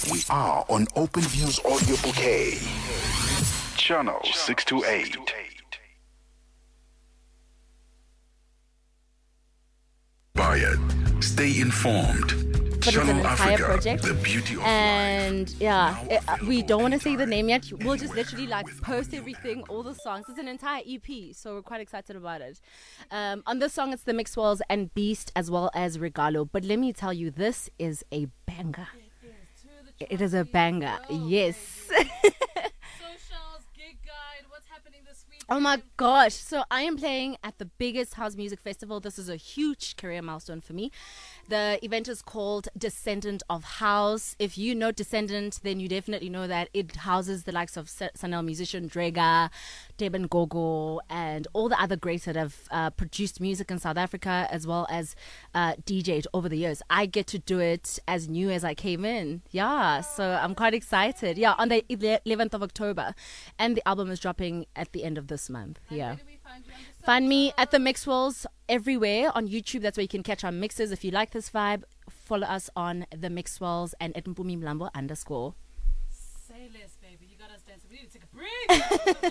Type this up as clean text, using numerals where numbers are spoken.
We are on Open Views Audio Bouquet. Channel 628. Buy it. Stay informed. But it's an Channel entire Africa, project, the beauty of and life. we don't want to say the name yet. We'll just literally post everything, all the songs. It's an entire EP, so we're quite excited about it. On this song, it's the Mixwells and Beast, as well as Regalo. But let me tell you, this is a banger. It is a banger, yes. Socials, gig guide, what's happening this week? Oh my gosh. So I am playing at the biggest house music festival. This is a huge career milestone for me. The event is called Descendant of House. If you know Descendant, then you definitely know that it houses the likes of Sanel musician Drega, Deben Gogo, and all the other greats that have produced music in South Africa, as well as DJed over the years. I get to do it as new as I came in. Yeah, so I'm quite excited. Yeah, on the 11th of October. And the album is dropping at the end of this month. Yeah. Where do we find you on the Find me social? at the Mixwells everywhere on YouTube. That's where you can catch our mixes. If you like this vibe, follow us on the Mixwells and @Mpumi Mlambo_. Say less, baby. You got us dancing. We need to take a break.